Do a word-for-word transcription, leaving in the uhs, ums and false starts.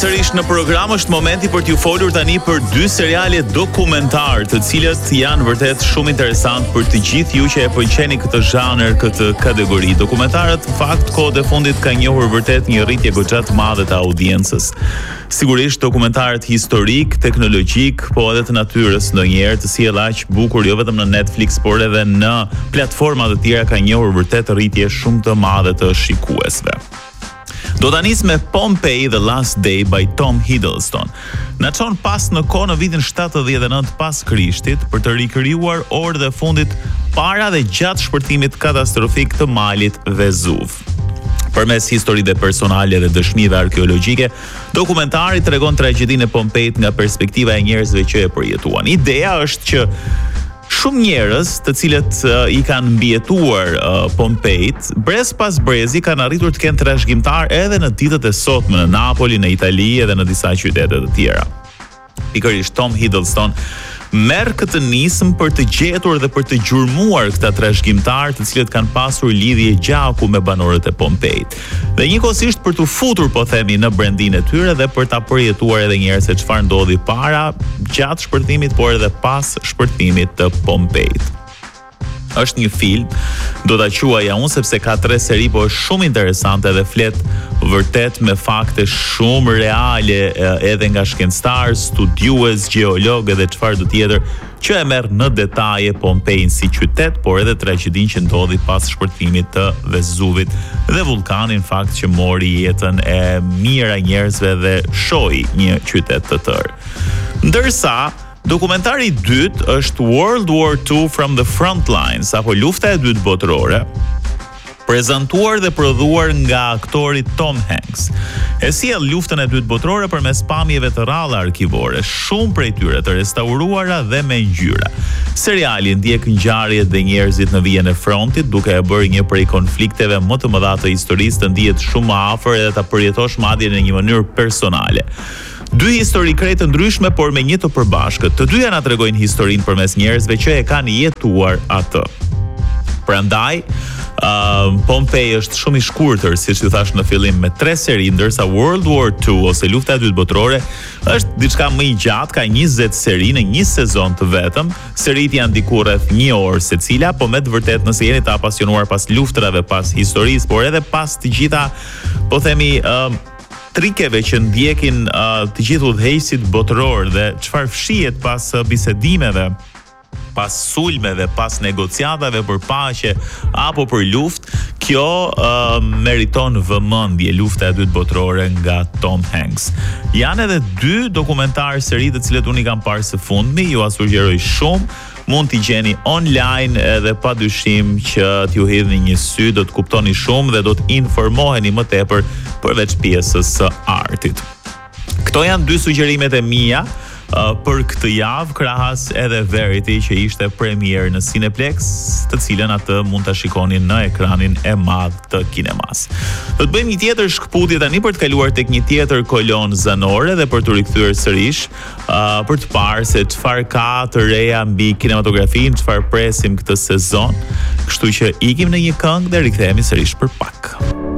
sërish në program. Është momenti për t'ju folur tani për dy seriale dokumentar, të cilët janë vërtet shumë interesant për të gjithë ju që e pëlqeni këtë zhanër, këtë kategori. Dokumentarët, në fakt, kohët e fundit ka njohur vërtet një rritje goxha të madhe të audiencës. Sigurisht dokumentarët historik, teknologjik, po edhe të natyrës ndonjëherë, të sjellë aq bukur jo vetëm në Netflix, por edhe në platforma të tjera ka njohur vërtet rritje shumë të madhe të shikuesve. Do ta nis me Pompeii The Last Day by Tom Hiddleston. Na çon pas në kohë në vitin shtatëdhjetë e nëntë pas Krishtit për të rikrijuar orët e fundit para dhe gjatë shpërthimit katastrofik të malit Vezuv. Përmes historive personale dhe dëshmive arkeologjike, dokumentari tregon tragjedinë e Pompeit nga perspektiva e njerëzve që e përjetuan. Ideja është që shumë njerëz të cilët uh, i kanë mbijetuar uh, Pompeit, brez pas brezi kanë arritur të kenë trashëgimtar edhe në ditët e sotme në Napoli, në Itali edhe në disa qytete të tjera. Pikërisht Tom Hiddleston merr këtë nisëm për të gjetur dhe për të gjurmuar këta trashëgimtar të cilët kanë pasur lidhje gjaku me banorët e Pompeit. Dhe njëkohësisht për të futur, po themi, në brendin e tyre dhe për ta përjetuar edhe një herë se çfarë ndodhi para, gjatë shpërthimit, por edhe pas shpërthimit të Pompeit. Është një film, do ta quaja unë sepse ka tre seri, po është shumë interesante dhe flet vërtet me fakte shumë reale edhe nga shkencëtar, studiues, gjeologë dhe çfarë do tjetër që e merr në detaje Pompein si qytet, por edhe tragjedinë që ndodhi pas shpërthimit të Vezuvit dhe vulkanin, në fakt, që mori jetën e mijëra njerëzve dhe shoi një qytet të tërë. Ndërsa dokumentari i dytë është World War two from the Front Lines, apo lufta e dytë botërore, prezantuar dhe prodhuar nga aktori Tom Hanks. E sjell luftën e dytë botërore përmes pamjeve të rralla arkivore, shumë prej tyre të restauruara dhe me ngjyra. Seriali ndjek ngjarjet dhe njerëzit në vijën e frontit, duke e bërë një prej konflikteve më të mëdha të historisë të ndihet shumë më afër edhe ta përjetosh madje në një mënyrë personale. Dy histori krejt të ndryshme, por me një të përbashkët. Të dyja na tregojnë historinë përmes njerëzve që e kanë jetuar atë. Prandaj, uh, Pompei është shumë i shkurtër, siç ju thash në fillim, me tre seri, ndërsa World War two ose lufta e dytë botërore është diçka më i gjatë, ka njëzet seri në një sezon të vetëm. Seritë janë diku rreth një orë secila, po me të vërtetë nëse jeni të apasionuar pas luftrave, pas historisë, por edhe pas të gjitha, po themi, uh, trikeve që ndjekin uh, të gjithë udhëheqësit botëror dhe çfarë fshihet pas uh, bisedimeve, pas sulmeve, pas negociatave për paqe apo për luftë, kjo uh, meriton vëmendje, lufta e dytë botërore nga Tom Hanks. Janë edhe dy dokumentar seri të cilët unë i kam parë së fundmi, ju a sugjeroj shumë. Mund t'i gjeni online edhe pa dyshim që t'ju hidhni një sy, do të kuptoni shumë dhe do të informoheni më tepër përveç pjesës së artit. Këto janë dy sugjerimet e mia uh, për këtë javë, krahas edhe Verity që ishte premier në Cineplex, të cilën atë mund ta shikoni në ekranin e madh të kinemas. Do të bëjmë një tjetër shkputje tani për të kaluar tek një tjetër kolon zanore dhe për të rikthyer sërish uh, për të parë se çfarë ka të reja mbi kinematografinë, çfarë presim këtë sezon. Kështu që ikim në një këngë dhe rikthehemi sërish për pak.